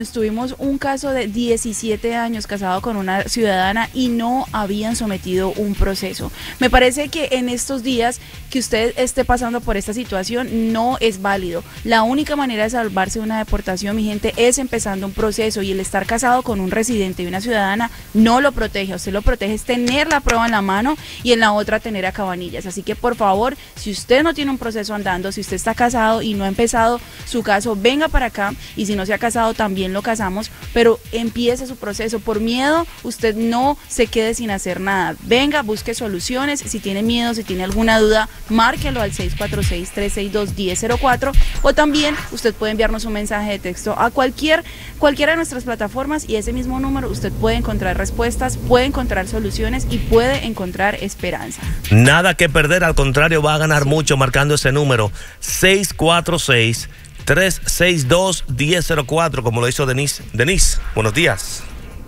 Tuvimos un caso de 17 años casado con una ciudadana y no habían sometido un proceso. Me parece que en estos días que usted esté pasando por esta situación no es válido. La única manera de salvarse de una deportación, mi gente, es empezando un proceso, y el estar casado con un residente y una ciudadana no lo protege. A usted lo protege es tener la prueba en la mano y en la otra tener a Cabanillas. Así que por favor, si usted no tiene un proceso andando, si usted está casado y no ha empezado su caso, venga para acá, y si no se ha casado también lo casamos, pero empiece su proceso. Por miedo, usted no se quede sin hacer nada. Venga, busque soluciones. Si tiene miedo, si tiene alguna duda, márquelo al 646-362-1004, o también usted puede enviarnos un mensaje de texto a cualquiera de nuestras plataformas, y ese mismo número usted puede encontrar respuestas, puede encontrar soluciones y puede encontrar esperanza. Nada que perder, al contrario, va a ganar mucho marcando ese número 646-362-1004, como lo hizo Denise. Denise, buenos días.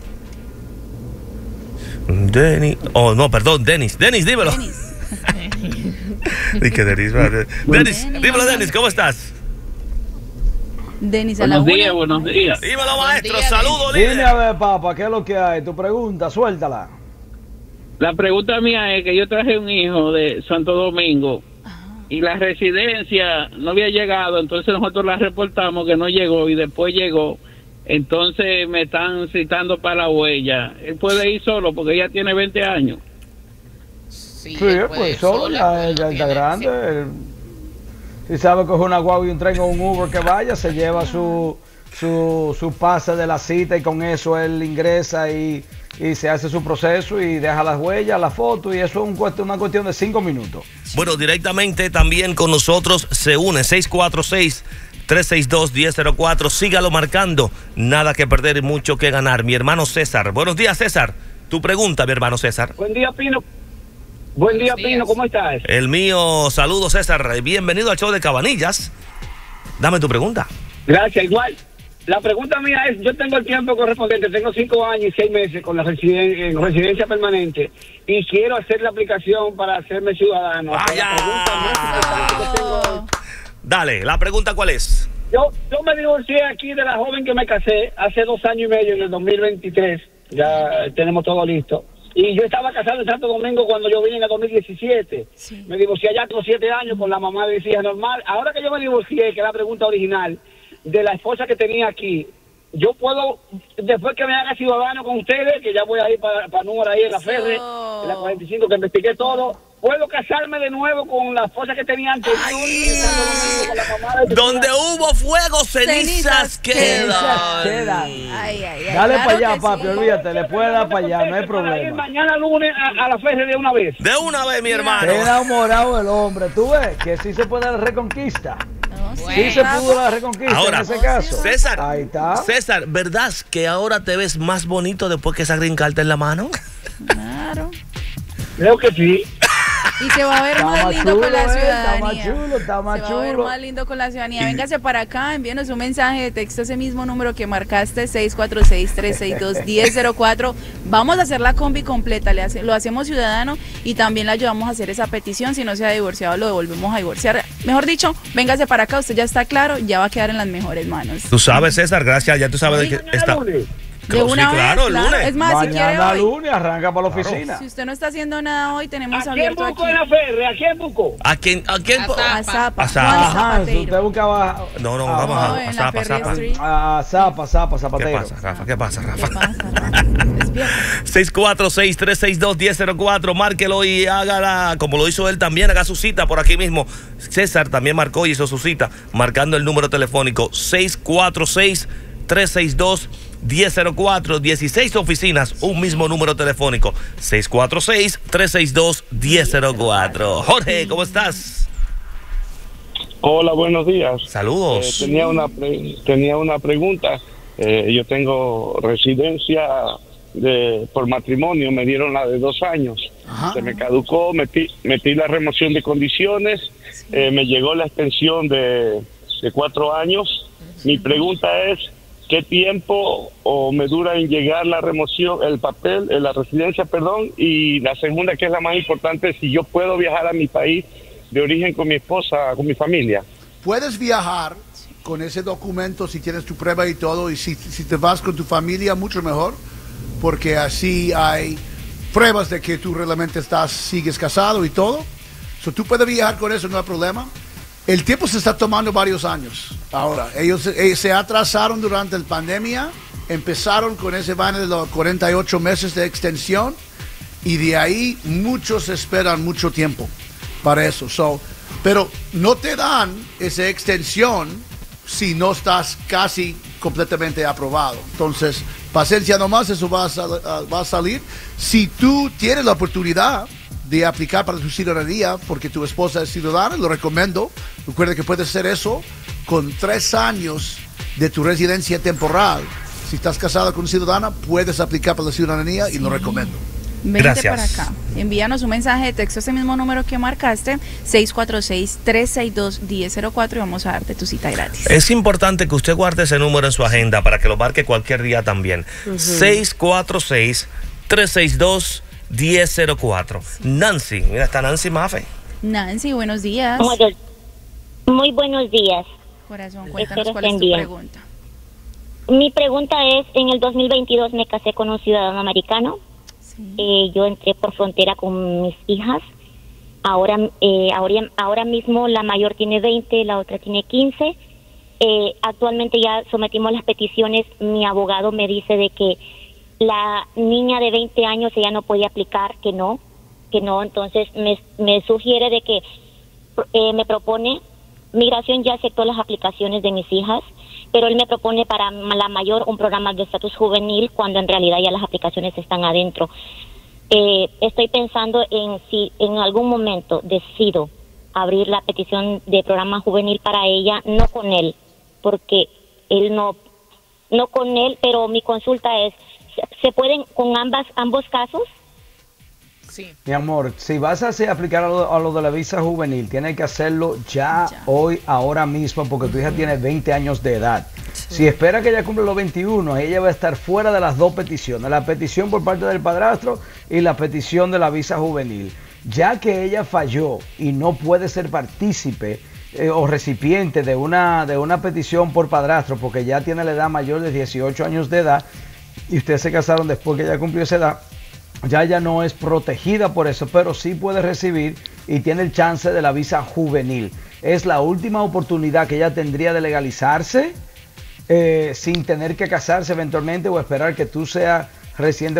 Denis, oh no, perdón, Denis, dímelo. Denis, dímelo, Denis, ¿cómo estás? Denis, a la buenos días, buenos días. Dímelo, maestro, saludos, líder. líder. Dime a ver, papá, ¿qué es lo que hay? Tu pregunta, suéltala. La pregunta mía es que yo traje un hijo de Santo Domingo y la residencia no había llegado, entonces nosotros la reportamos que no llegó y después llegó. Entonces me están citando para la huella. Él puede ir solo porque ella tiene 20 años. Sí, pues solo, ya está grande. Si sabe que es una guagua y un tren o un Uber que vaya, se lleva su pase de la cita, y con eso él ingresa y se hace su proceso y deja las huellas, la foto, y eso es una cuestión de 5 minutos. Bueno, directamente también con nosotros se une 646-362-1004. Sígalo marcando. Nada que perder y mucho que ganar. Mi hermano César. Buenos días, César. Tu pregunta, mi hermano César. Buen día, Pino. Buen día, Pino. ¿Cómo estás? El mío, saludos, César. Bienvenido al show de Cabanillas. Dame tu pregunta. Gracias, igual. La pregunta mía es, yo tengo el tiempo correspondiente, tengo 5 años y 6 meses con la residencia permanente, y quiero hacer la aplicación para hacerme ciudadano. ¡Vaya! Tengo... Dale, ¿la pregunta cuál es? Yo me divorcié aquí de la joven que me casé hace 2 años y medio, en el 2023, ya tenemos todo listo. Y yo estaba casado en Santo Domingo cuando yo vine en el 2017. Sí. Me divorcié allá con 7 años con la mamá de mis hijas normal. Ahora que yo me divorcié, que es la pregunta original, de la esposa que tenía aquí, yo puedo, después que me haga ciudadano con ustedes, que ya voy a ir para número ahí en la Ferre, en la 45, que investigué todo, ¿puedo casarme de nuevo con la esposa que tenía antes? Donde hubo fuego, cenizas quedan. Dale para allá, papi, olvídate, le puede dar para allá, no hay problema. Mañana lunes a la Ferre de una vez. De una vez, mi hermano. Queda enamorado el hombre, tú ves que sí se puede la reconquista. Sí se pudo la reconquista ahora, en ese caso. César, ahí está. César, ¿verdad que ahora te ves más bonito después que esa green card en la mano? Claro. Creo que sí. Y se va a ver más lindo con la ciudadanía. Está más chulo, está más chulo. Se va a ver más lindo con la ciudadanía. Véngase para acá, envíenos un mensaje de texto a ese mismo número que marcaste, 646-362-1004. Vamos a hacer la combi completa, lo hacemos ciudadano y también le ayudamos a hacer esa petición. Si no se ha divorciado, lo devolvemos a divorciar. Mejor dicho, véngase para acá, usted ya está claro, ya va a quedar en las mejores manos. Tú sabes, César, gracias, ya tú sabes de que está... De una vez, claro, claro. lunes. Es más, mañana si quiere hoy, lunes arranca para la oficina. Si usted no está haciendo nada hoy, tenemos ¿A abierto quién busco aquí. en la Ferre? ¿A quién busco? ¿A quién? A Zapa. A Zapa. Ajá, si usted buscaba No, vamos a en la Zapa, Ferry Zapa. Street. a Zapatero. ¿Qué pasa, Rafa? ¿Qué pasa, Rafa? ¿Qué pasa, Rafa? Despierta. 646-362-1004, márquelo y hágala, como lo hizo él también, haga su cita por aquí mismo. César también marcó y hizo su cita, marcando el número telefónico 646-362-1004, 16 oficinas, un mismo número telefónico, 646-362-1004. Jorge, ¿cómo estás? Hola, buenos días. Saludos. Tenía una pregunta. Yo tengo residencia por matrimonio, me dieron la de 2 años. Ajá. Se me caducó, metí la remoción de condiciones, me llegó la extensión de 4 años. Mi pregunta es, ¿qué tiempo me dura en llegar la remoción, el papel, la residencia, perdón? Y la segunda, que es la más importante, si yo puedo viajar a mi país de origen con mi esposa, con mi familia. Puedes viajar con ese documento, si tienes tu prueba y todo, y si te vas con tu familia, mucho mejor, porque así hay pruebas de que tú realmente sigues casado y todo. Tú puedes viajar con eso, no hay problema. El tiempo se está tomando varios años. Ahora, ellos se atrasaron durante la pandemia, empezaron con ese vaina de los 48 meses de extensión, y de ahí muchos esperan mucho tiempo para eso. Pero no te dan esa extensión si no estás casi completamente aprobado. Entonces, paciencia nomás, eso va a salir. Si tú tienes la oportunidad de aplicar para tu ciudadanía porque tu esposa es ciudadana, lo recomiendo. Recuerda que puedes hacer eso con 3 años de tu residencia temporal. Si estás casado con una ciudadana, puedes aplicar para la ciudadanía y lo recomiendo. Vente Gracias. para acá. Envíanos un mensaje de texto a ese mismo número que marcaste, 646-362-1004, y vamos a darte tu cita gratis. Es importante que usted guarde ese número en su agenda para que lo marque cualquier día también. 646-362-1004. Nancy, mira, está Nancy Mafe. Nancy, buenos días. Muy buenos días. Corazón, cuéntanos cuál es tu pregunta. Mi pregunta es, en el 2022 me casé con un ciudadano americano. Yo entré por frontera con mis hijas. Ahora mismo la mayor tiene 20, la otra tiene 15. Actualmente ya sometimos las peticiones. Mi abogado me dice de que la niña de 20 años ella no puede aplicar, que no. Entonces me sugiere de que me propone, Migración ya aceptó las aplicaciones de mis hijas, pero él me propone para la mayor un programa de estatus juvenil cuando en realidad ya las aplicaciones están adentro. Estoy pensando en si en algún momento decido abrir la petición de programa juvenil para ella, no con él, porque él no con él, pero mi consulta es, ¿se pueden con ambos casos? Sí. Mi amor, si vas a aplicar a lo de la visa juvenil, tienes que hacerlo ya, hoy, ahora mismo, porque tu hija tiene 20 años de edad. Sí. Si espera que ella cumpla los 21, ella va a estar fuera de las dos peticiones, la petición por parte del padrastro y la petición de la visa juvenil. Ya que ella falló y no puede ser partícipe o recipiente de una petición por padrastro, porque ya tiene la edad mayor de 18 años de edad, y ustedes se casaron después que ella cumplió esa edad, ya no es protegida por eso, pero sí puede recibir y tiene el chance de la visa juvenil. Es la última oportunidad que ella tendría de legalizarse sin tener que casarse eventualmente o esperar que tú seas residente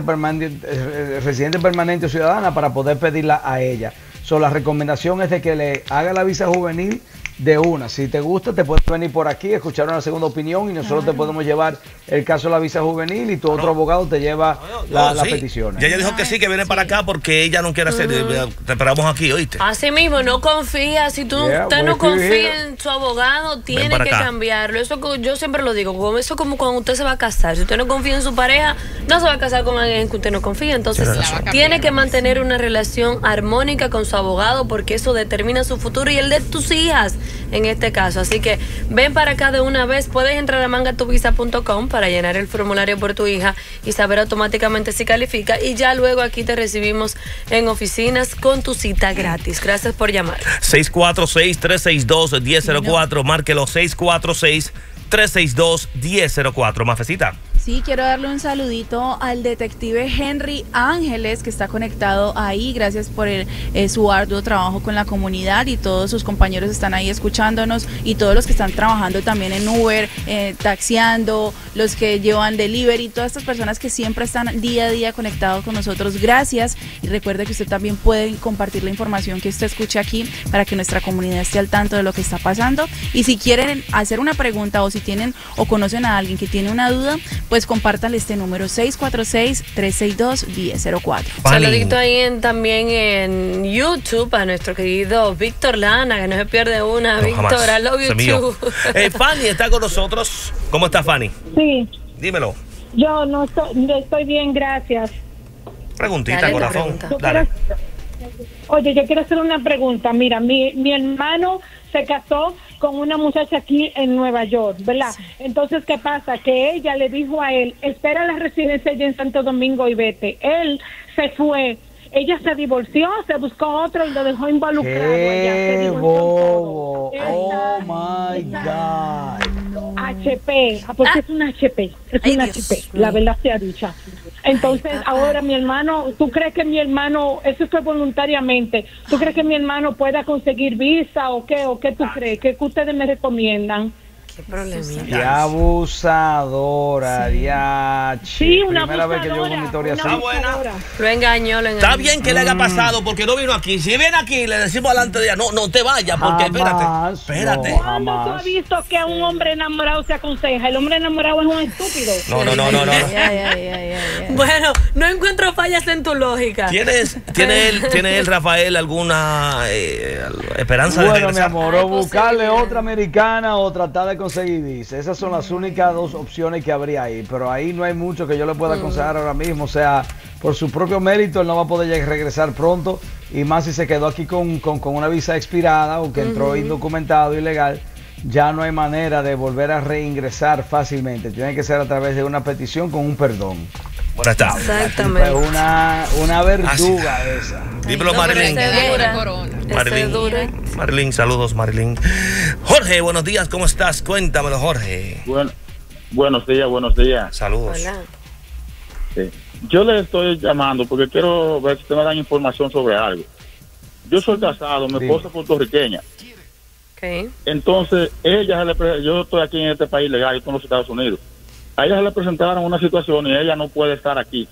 permanente o ciudadana para poder pedirla a ella. La recomendación es de que le haga la visa juvenil de una. Si te gusta, te puedes venir por aquí, escuchar una segunda opinión y nosotros te podemos llevar el caso de la visa juvenil y tu otro abogado te lleva las peticiones. Ya ella dijo que sí, que viene para acá porque ella no quiere hacer. Te esperamos aquí, ¿oíste? Así mismo, no confía. Si usted no confía en su abogado, tiene que cambiarlo. Eso yo siempre lo digo. Eso como cuando usted se va a casar. Si usted no confía en su pareja, no se va a casar con alguien que usted no confía. Entonces, tiene que mantener una relación armónica con su abogado porque eso determina su futuro y el de tus hijas. En este caso, así que ven para acá de una vez. Puedes entrar a mangatuvisa.com para llenar el formulario por tu hija y saber automáticamente si califica, y ya luego aquí te recibimos en oficinas con tu cita gratis. Gracias por llamar. 646-362-1004, márquelo 646-362-1004. Mafecita. Sí, quiero darle un saludito al detective Henry Ángeles, que está conectado ahí. Gracias por su arduo trabajo con la comunidad, y todos sus compañeros están ahí escuchándonos, y todos los que están trabajando también en Uber, taxiando, los que llevan delivery, todas estas personas que siempre están día a día conectados con nosotros. Gracias, y recuerde que usted también puede compartir la información que usted escuche aquí para que nuestra comunidad esté al tanto de lo que está pasando. Y si quieren hacer una pregunta, o si tienen o conocen a alguien que tiene una duda, pues compártanle este número, 646-362-1004. Saludito ahí también en YouTube a nuestro querido Víctor Lana, que no se pierde una. No, Víctor, I love you too. Fanny está con nosotros. ¿Cómo está, Fanny? Sí. Dímelo. Yo no estoy bien, gracias. Preguntita, dale, corazón. Dale. Oye, yo quiero hacer una pregunta. Mira, mi hermano se casó con una muchacha aquí en Nueva York, ¿verdad? Sí. Entonces, ¿qué pasa? Que ella le dijo a él, espera la residencia allá en Santo Domingo y vete. Él se fue, ella se divorció, se buscó otro y lo dejó involucrado allá. ¡Qué bobo! ¡Oh, my God! HP, porque es un HP, la verdad sea dicha. Entonces, ahora mi hermano, ¿tú crees que mi hermano, eso fue voluntariamente, ¿tú crees que mi hermano pueda conseguir visa o qué tú crees? ¿Qué ustedes me recomiendan? Qué problemita. Qué abusadora, Sí, una primera vez que yo hago una historia así. Lo engañó. Está bien que le haya pasado porque no vino aquí. Si viene aquí, le decimos delante de ella, no te vayas, porque espérate. ¿Cuándo tú has visto que un hombre enamorado se aconseja? El hombre enamorado es un estúpido. No. Bueno, no encuentro fallas en tu lógica. ¿Tiene él, Rafael, alguna esperanza de regresar? Bueno, mi amor, o buscarle otra americana o tratar de conseguir visa. Esas son las únicas dos opciones que habría ahí, pero ahí no hay mucho que yo le pueda aconsejar ahora mismo. O sea, por su propio mérito él no va a poder regresar pronto, y más si se quedó aquí con una visa expirada o que entró indocumentado, ilegal. Ya no hay manera de volver a reingresar fácilmente. Tiene que ser a través de una petición con un perdón. Buenas tardes. Exactamente. Una verduga esa. Dímelo, Marilyn. Marilyn, saludos, Marilyn. Jorge, buenos días, ¿cómo estás? Cuéntamelo, Jorge. Buenos días. Saludos. Hola. Sí. Yo le estoy llamando porque quiero ver si usted me da información sobre algo. Yo soy casado, mi esposa es puertorriqueña. Okay. Entonces, yo estoy aquí en este país legal, yo estoy en los Estados Unidos. A ella se le presentaron una situación y ella no puede estar aquí.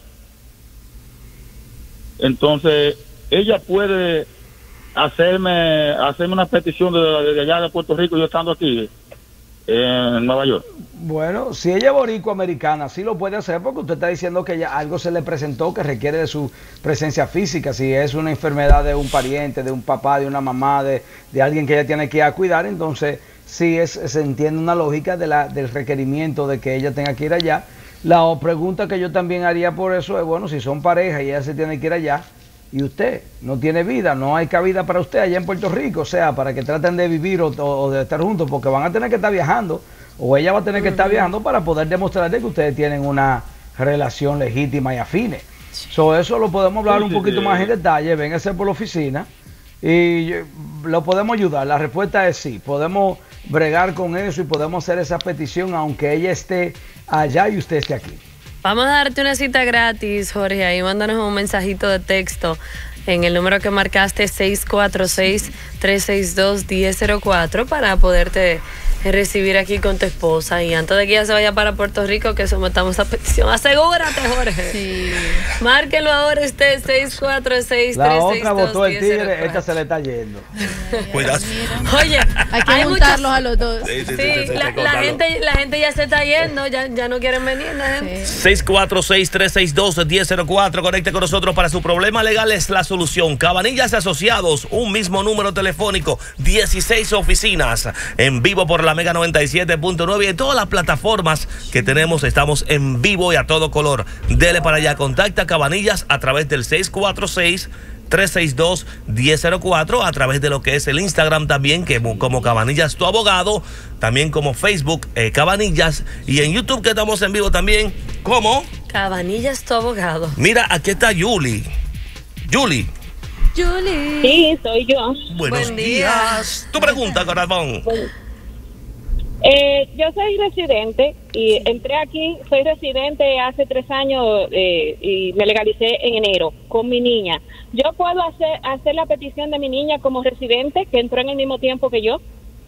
Entonces, ella puede hacerme una petición de allá de Puerto Rico, yo estando aquí en Nueva York. Bueno, si ella es boricua americana, sí lo puede hacer, porque usted está diciendo que ya algo se le presentó que requiere de su presencia física. Si es una enfermedad de un pariente, de un papá, de una mamá, de alguien que ella tiene que ir a cuidar, entonces sí se entiende una lógica del requerimiento de que ella tenga que ir allá. La pregunta que yo también haría por eso es, bueno, si son pareja y ella se tiene que ir allá y usted no tiene vida, no hay cabida para usted allá en Puerto Rico, o sea, para que traten de vivir o de estar juntos, porque van a tener que estar viajando, o ella va a tener que estar viajando para poder demostrarle que ustedes tienen una relación legítima y afines. Eso lo podemos hablar un poquito más en detalle. Véngase por la oficina y lo podemos ayudar. La respuesta es sí, podemos bregar con eso y podemos hacer esa petición aunque ella esté allá y usted esté aquí. Vamos a darte una cita gratis, Jorge. Ahí mándanos un mensajito de texto en el número que marcaste, 646-362-1004, para poderte recibir aquí con tu esposa. Y antes de que ella se vaya para Puerto Rico, que sometamos esa petición. Asegúrate, Jorge. Sí. Márquelo ahora, 646-362-1004. La otra votó el tigre, esta se le está yendo. Cuidado. Oye, hay que juntarlos a los dos. Sí, la gente ya se está yendo, ya no quieren venir. 646-362-1004. Conecte con nosotros para su problema legal, es la solución. Cabanillas Asociados, un mismo número telefónico, 16 oficinas, en vivo por la Mega 97.9 y en todas las plataformas que tenemos. Estamos en vivo y a todo color. Dele para allá, contacta a Cabanillas a través del 646-362-1004, a través de lo que es el Instagram también, que como Cabanillas tu abogado, también como Facebook Cabanillas, y en YouTube que estamos en vivo también como Cabanillas tu abogado. Mira, aquí está Julie. Sí, soy yo. Buenos días. Tu pregunta, corazón. Yo soy residente y entré aquí, soy residente hace 3 años y me legalicé en enero con mi niña. ¿Yo puedo hacer la petición de mi niña como residente que entró en el mismo tiempo que yo?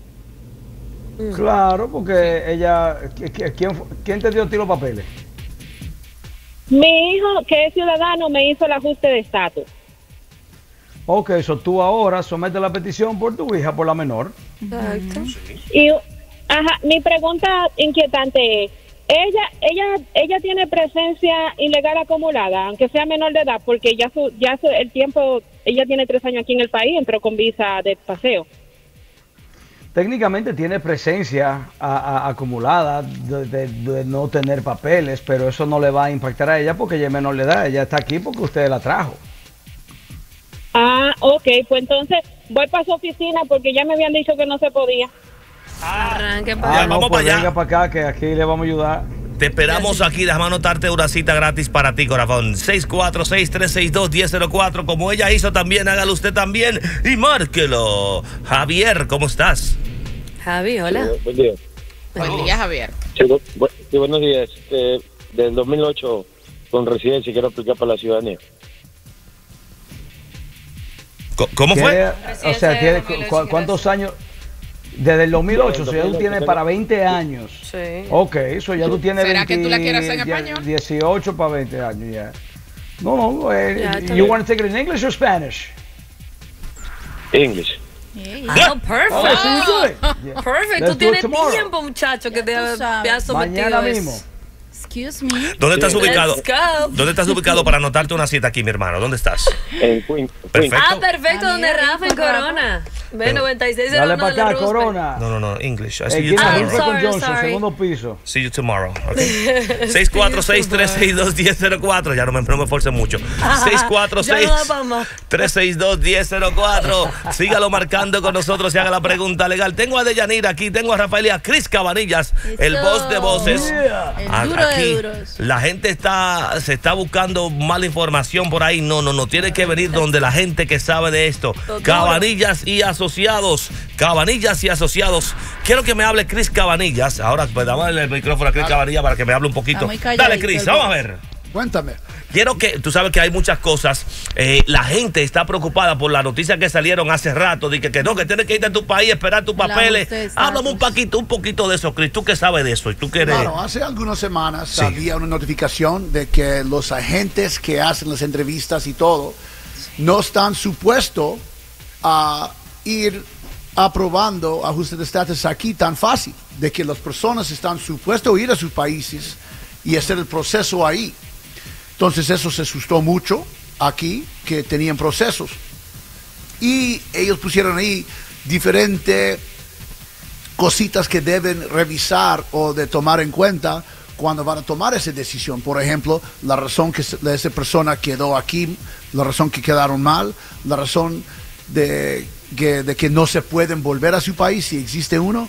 Claro, porque ella, ¿quién te dio a ti los papeles? Mi hijo, que es ciudadano, me hizo el ajuste de estatus. Ok, eso tú ahora sometes la petición por tu hija, por la menor. Exacto. Y mi pregunta inquietante es, ella tiene presencia ilegal acumulada, aunque sea menor de edad, porque el tiempo, ella tiene 3 años aquí en el país, entró con visa de paseo. Técnicamente tiene presencia acumulada de no tener papeles, pero eso no le va a impactar a ella porque ella es menor de edad. Ella está aquí porque usted la trajo. Ok, pues entonces voy para su oficina porque ya me habían dicho que no se podía. Arranque para vamos para allá. Venga para acá que aquí le vamos a ayudar. Te esperamos aquí, déjame anotarte una cita gratis para ti, corazón. 646-362-1004, como ella hizo también, hágalo usted también y márquelo. Javier, ¿cómo estás? Javi, hola. Buen día. Buen día, Javier. Sí, buenos días. Del 2008 con residencia quiero aplicar para la ciudadanía. ¿Cómo fue? O sea, ¿cuántos años? Desde el 2008, o sea, ya tú tienes para 20 años. Sí. Ok, eso ya tú tienes ¿Será que tú la quieres hacer en español? 18 para 20 años, ya. No, you want to take it in English or Spanish? English. Oh, perfect. Oh, so you do it. Yeah. Perfect. Let's Tú do it tienes tomorrow. tiempo, muchacho, que te habías sometido Mañana a eso. mismo. Excuse me. ¿Dónde estás ubicado? Let's go. ¿Dónde estás ubicado para anotarte una cita aquí, mi hermano? ¿Dónde estás? En Queens. Perfecto. Ah, perfecto, donde Rafa en Corona. Ve, 96 Dale para acá, Corona. No, English. I see Aquí you en tomorrow. Rincon Johnson, segundo piso. See you tomorrow. Okay. 646-362-1004. Ya no me esforce mucho. 646-362-1004. Sígalo marcando con nosotros y haga la pregunta legal. Tengo a Deyanira aquí, tengo a Rafael y a Chris Cabanillas, el voz de voces. El duro de Aquí duros. la gente se está buscando mala información por ahí. No. Tiene que venir donde la gente que sabe de esto. Cabanillas y Asociados. Cabanillas y Asociados. Quiero que me hable Chris Cabanillas. Ahora, pues dame el micrófono a Chris Cabanillas para que me hable un poquito. Dale, Chris, vamos a ver. Cuéntame. Quiero que, tú sabes que hay muchas cosas, la gente está preocupada por las noticias que salieron hace rato, de que no, que tienes que irte a tu país, esperar tus papeles. Háblame un poquito de eso, Chris, tú que sabes de eso y tú que eres... Claro, hace algunas semanas había una notificación de que los agentes que hacen las entrevistas y todo no están supuestos a ir aprobando ajustes de estatus aquí tan fácil, de que las personas están supuestos a ir a sus países y hacer el proceso ahí. Entonces eso se asustó mucho aquí, que tenían procesos. Y ellos pusieron ahí diferentes cositas que deben revisar o de tomar en cuenta cuando van a tomar esa decisión. Por ejemplo, la razón que esa persona quedó aquí, la razón que quedaron mal, la razón de que no se pueden volver a su país si existe uno.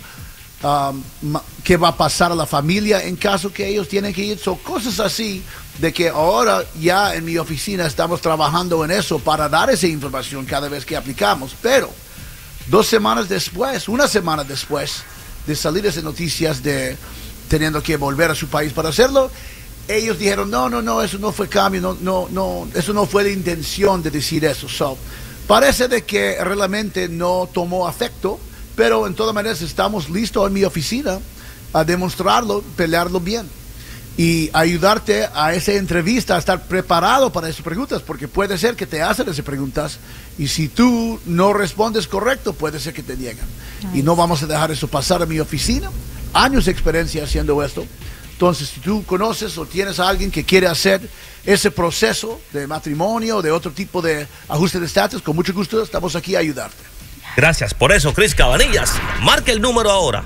¿Qué va a pasar a la familia en caso que ellos tienen que ir? Son cosas así de que ahora ya en mi oficina estamos trabajando en eso para dar esa información cada vez que aplicamos. Pero 2 semanas después, una semana después de salir esas noticias de teniendo que volver a su país para hacerlo, ellos dijeron, no, eso no fue cambio, no, eso no fue la intención de decir eso. So, parece de que realmente no tomó efecto. Pero en todas maneras estamos listos en mi oficina a demostrarlo, pelearlo bien y ayudarte a esa entrevista, a estar preparado para esas preguntas, porque puede ser que te hacen esas preguntas y si tú no respondes correcto, puede ser que te niegan. Y no vamos a dejar eso pasar a mi oficina. Años de experiencia haciendo esto. Entonces, si tú conoces o tienes a alguien que quiere hacer ese proceso de matrimonio o de otro tipo de ajuste de estatus, con mucho gusto estamos aquí a ayudarte. Gracias por eso, Chris Cabanillas. Marque el número ahora,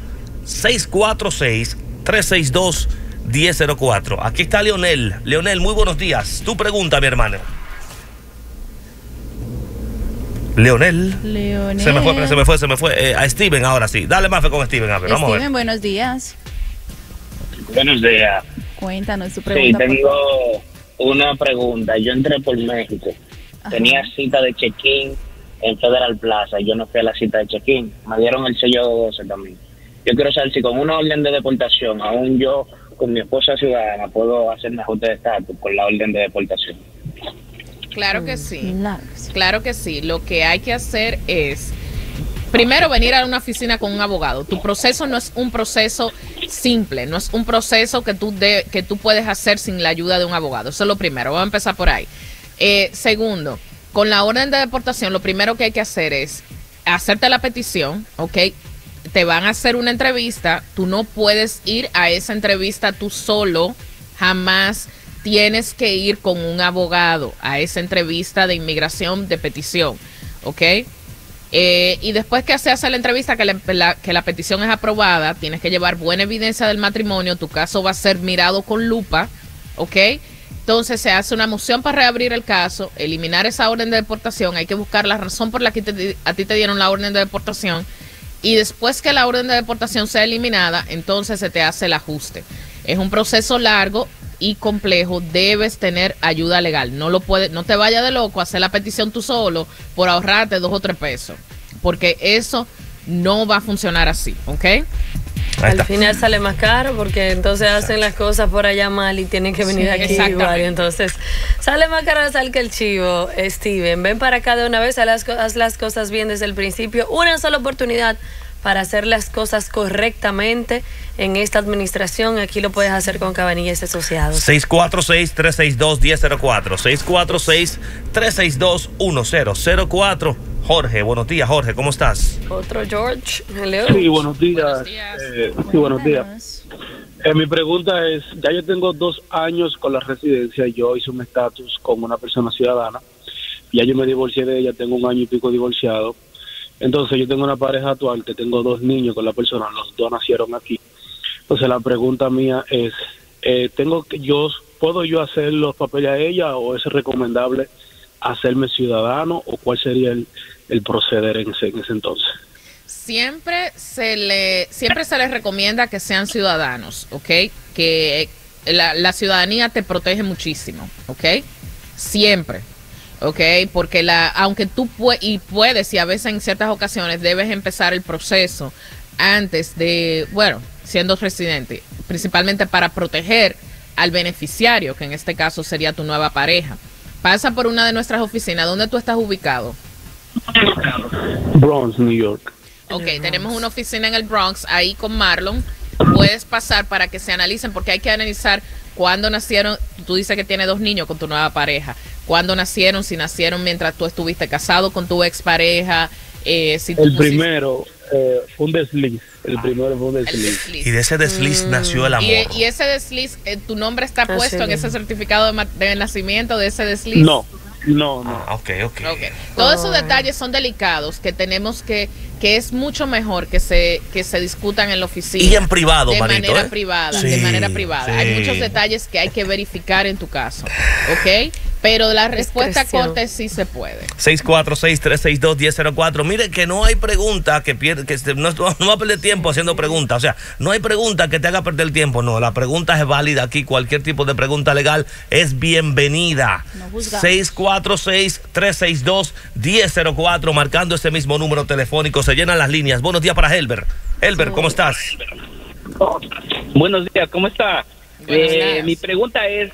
646-362-1004. Aquí está Leonel. Leonel, muy buenos días. Tu pregunta, mi hermano. Leonel. Se me fue. A Steven ahora sí. Dale más fe con Steven. A ver, vamos a ver. Steven, buenos días. Buenos días. Cuéntanos tu pregunta. Sí, tengo una pregunta. Yo entré por México. Ajá. Tenía cita de check-in en Federal Plaza. Yo no fui a la cita de check-in. Me dieron el sello 12 también. Yo quiero saber si con una orden de deportación, aún yo con mi esposa ciudadana, puedo hacer un ajuste de estatus con la orden de deportación. Claro que sí. Claro que sí. Lo que hay que hacer es primero venir a una oficina con un abogado. Tu proceso no es un proceso simple, no es un proceso que tú puedes hacer sin la ayuda de un abogado. Eso es lo primero. Vamos a empezar por ahí. Segundo, con la orden de deportación, lo primero que hay que hacer es hacerte la petición, ¿ok? Te van a hacer una entrevista. Tú no puedes ir a esa entrevista tú solo, jamás. Tienes que ir con un abogado a esa entrevista de inmigración de petición, ¿ok? Y después que se hace la entrevista, que la petición es aprobada, tienes que llevar buena evidencia del matrimonio. Tu caso va a ser mirado con lupa, ¿ok? Entonces se hace una moción para reabrir el caso, eliminar esa orden de deportación. Hay que buscar la razón por la que a ti te dieron la orden de deportación. Y después que la orden de deportación sea eliminada, entonces se te hace el ajuste. Es un proceso largo y complejo. Debes tener ayuda legal. No te vayas de loco a hacer la petición tú solo por ahorrarte 2 o 3 pesos, porque eso no va a funcionar así, ¿ok? Al final sale más caro porque entonces hacen las cosas por allá mal y tienen que venir aquí igual. Entonces sale más caro sal que el chivo. Steven, ven para acá de una vez, haz las cosas bien desde el principio. Una sola oportunidad para hacer las cosas correctamente en esta administración. Aquí lo puedes hacer con Cabanillas Asociados. 646-362-1004. 646-362-1004. Jorge, buenos días, Jorge, ¿cómo estás? Otro George, hello. Sí, buenos días. Buenos días. Mi pregunta es, ya yo tengo 2 años con la residencia, yo hice un estatus con una persona ciudadana, ya yo me divorcié de ella, tengo 1 año y pico divorciado. Entonces yo tengo una pareja actual que tengo 2 niños con la persona, los 2 nacieron aquí. Entonces la pregunta mía es, ¿puedo yo hacer los papeles a ella o es recomendable hacerme ciudadano o cuál sería el proceder en ese entonces? Siempre se les recomienda que sean ciudadanos, ¿ok? Que la ciudadanía te protege muchísimo, ¿ok? Siempre. Ok, porque aunque tú puedes y a veces en ciertas ocasiones debes empezar el proceso antes de, siendo residente, principalmente para proteger al beneficiario, que en este caso sería tu nueva pareja. Pasa por una de nuestras oficinas. ¿Dónde tú estás ubicado? Bronx, New York. Ok, tenemos una oficina en el Bronx, ahí con Marlon. Puedes pasar para que se analicen, porque hay que analizar cuándo nacieron. Tú dices que tienes 2 niños con tu nueva pareja. ¿Cuándo nacieron? Si nacieron mientras tú estuviste casado con tu expareja. Primero fue un desliz. El primero fue un desliz. Y de ese desliz nació el amor. Y ese desliz, ¿tu nombre está puesto en ese certificado de nacimiento de ese desliz? No. Okay. Todos esos detalles son delicados que tenemos que es mucho mejor que se discutan en la oficina. Y en privado, de Marito, manera privada, de manera privada. Sí. Hay muchos detalles que hay que verificar en tu caso, ¿ok? Pero la respuesta corta sí se puede. 646-362-1004. Mire que no hay pregunta no va a perder tiempo haciendo preguntas. O sea, no hay pregunta que te haga perder tiempo. No, la pregunta es válida aquí. Cualquier tipo de pregunta legal es bienvenida. 646-362-1004. Marcando ese mismo número telefónico. Se llenan las líneas. Buenos días para Helber. Helber, ¿cómo estás? Buenos días, ¿cómo está? Mi pregunta es,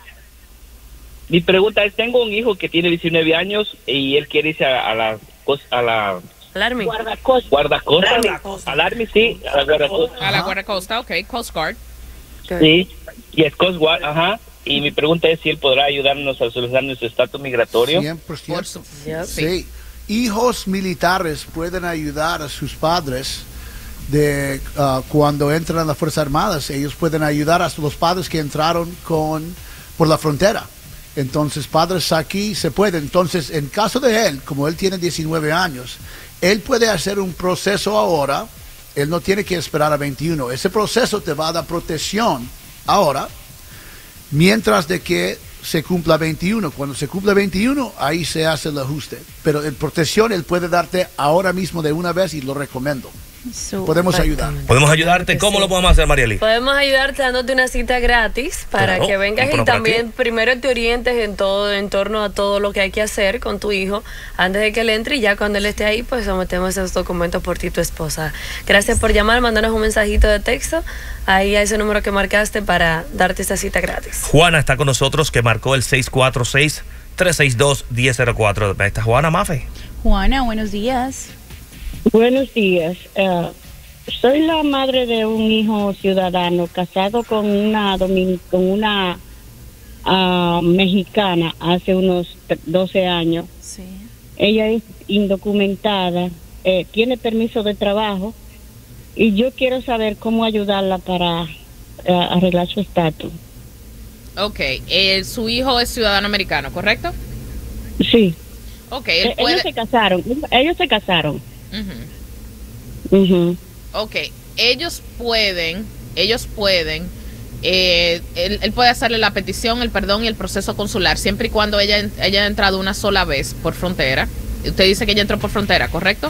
tengo un hijo que tiene 19 años y él quiere irse a la Alarme. Guardacosta. Alarme, sí, a la guardacosta. A la guardacosta, ok, Coast Guard. Sí, y es Coast Guard, ajá. Y mi pregunta es si él podrá ayudarnos a solucionar nuestro estatus migratorio. 100%. Sí. Hijos militares pueden ayudar a sus padres cuando entran a las Fuerzas Armadas. Ellos pueden ayudar a los padres que entraron por la frontera. Entonces, padres aquí se pueden. Entonces, en caso de él, como él tiene 19 años, él puede hacer un proceso ahora. Él no tiene que esperar a 21. Ese proceso te va a dar protección ahora, mientras de que se cumpla 21. Cuando se cumpla 21, ahí se hace el ajuste. Pero en protección él puede darte ahora mismo de una vez y lo recomiendo. Podemos ayudar. Podemos ayudarte. ¿Cómo lo podemos hacer, Marieli? Podemos ayudarte dándote una cita gratis para que vengas y también primero te orientes en torno a todo lo que hay que hacer con tu hijo antes de que él entre, y ya cuando él esté ahí, pues sometemos esos documentos por ti y tu esposa. Gracias por llamar, mándanos un mensajito de texto ahí a ese número que marcaste para darte esta cita gratis. Juana está con nosotros, que marcó el 646-362-1004. ¿Está Juana, Mafe? Juana, buenos días. Buenos días. Soy la madre de un hijo ciudadano casado con una mexicana hace unos 12 años. Sí. Ella es indocumentada, tiene permiso de trabajo y yo quiero saber cómo ayudarla para arreglar su estatus. Ok, su hijo es ciudadano americano, ¿correcto? Sí. Ok, ellos se casaron. Ok, ellos pueden, él puede hacerle la petición, el perdón y el proceso consular, siempre y cuando ella haya entrado una sola vez por frontera. Usted dice que ella entró por frontera, ¿correcto?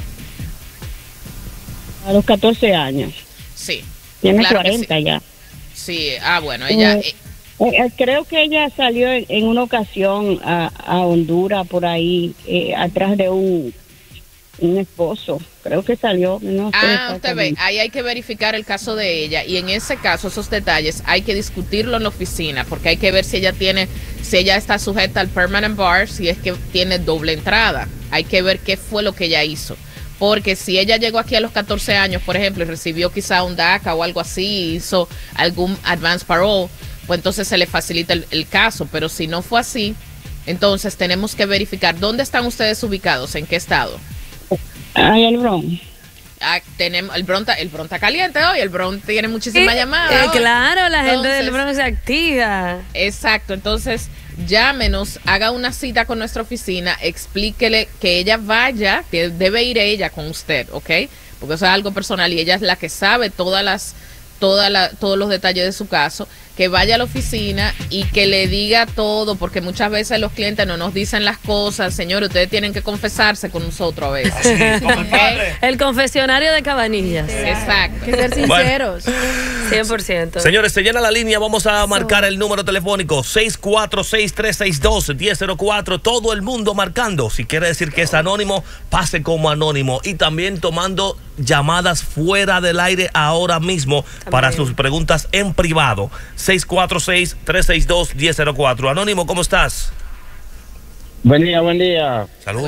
A los 14 años. Sí. Tiene claro 40 sí. ya. Sí, bueno, ella... creo que ella salió en una ocasión a Honduras, por ahí, atrás de un esposo. creo que salió. No sé usted ve, ahí hay que verificar el caso de ella y en ese caso esos detalles hay que discutirlo en la oficina porque hay que ver si ella está sujeta al permanent bar, si es que tiene doble entrada. Hay que ver qué fue lo que ella hizo. Porque si ella llegó aquí a los 14 años, por ejemplo, y recibió quizá un DACA o algo así, hizo algún advance parole, pues entonces se le facilita el caso. Pero si no fue así, entonces tenemos que verificar dónde están ustedes ubicados, en qué estado. El Bronx. Tenemos el Bronx está caliente hoy, el Bronx tiene muchísimas llamadas. Claro, la gente del Bronx se activa. Exacto, entonces llámenos, haga una cita con nuestra oficina, explíquele que ella vaya, que debe ir ella con usted, ¿ok? Porque eso es algo personal y ella es la que sabe todos los detalles de su caso, que vaya a la oficina y que le diga todo, porque muchas veces los clientes no nos dicen las cosas. Señores, ustedes tienen que confesarse con nosotros a veces. Sí, ¿okay? El confesionario de Cabanillas. Exacto. Hay que ser sinceros. Bueno. 100%. Señores, se llena la línea, vamos a marcar el número telefónico 646-362-1004, todo el mundo marcando. Si quiere decir que es anónimo, pase como anónimo y también tomando llamadas fuera del aire ahora mismo para sus preguntas en privado. 646-362-1004. Anónimo, ¿cómo estás? Buen día, buen día. Saludos.